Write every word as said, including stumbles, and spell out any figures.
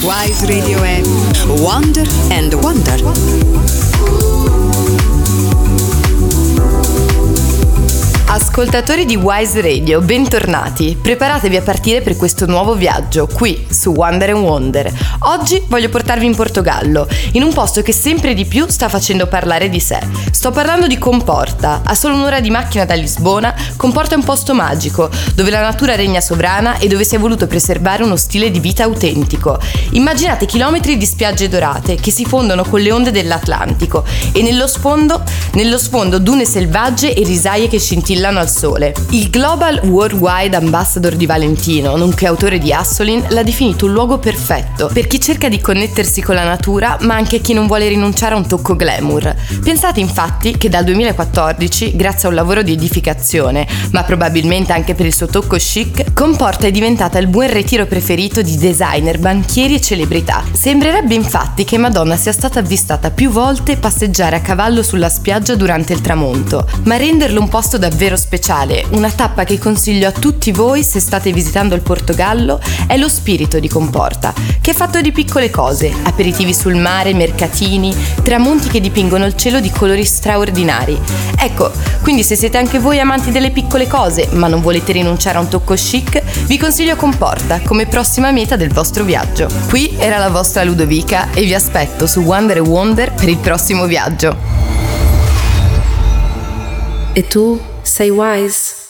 Wise Radio è Wonder and Wonder. Ascoltatori di Wise Radio, bentornati. Preparatevi a partire per questo nuovo viaggio qui su Wonder and Wonder. Oggi voglio portarvi in Portogallo, in un posto che sempre di più sta facendo parlare di sé. Sto parlando di Comporta. A solo un'ora di macchina da Lisbona, Comporta è un posto magico, dove la natura regna sovrana e dove si è voluto preservare uno stile di vita autentico. Immaginate chilometri di spiagge dorate che si fondono con le onde dell'Atlantico e nello sfondo, nello sfondo dune selvagge e risaie che scintillano al sole. Il Global Worldwide Ambassador di Valentino, nonché autore di Assolin, l'ha definito un luogo perfetto per chi cerca di connettersi con la natura, ma anche chi non vuole rinunciare a un tocco glamour. Pensate infatti che dal duemilaquattordici, grazie a un lavoro di edificazione, ma probabilmente anche per il suo tocco chic, Comporta è diventata il buon retiro preferito di designer, banchieri e celebrità. Sembrerebbe infatti che Madonna sia stata avvistata più volte passeggiare a cavallo sulla spiaggia durante il tramonto, ma renderlo un posto davvero speciale, una tappa che consiglio a tutti voi se state visitando il Portogallo, è lo spirito di Comporta, che è fatto di piccole cose, aperitivi sul mare, mercatini, tramonti che dipingono il cielo di colori straordinari. Ecco, quindi se siete anche voi amanti delle piccole cose, ma non volete rinunciare a un tocco chic, vi consiglio Comporta come prossima meta del vostro viaggio. Qui era la vostra Ludovica e vi aspetto su Wonder and Wonder per il prossimo viaggio. E tu sei wise?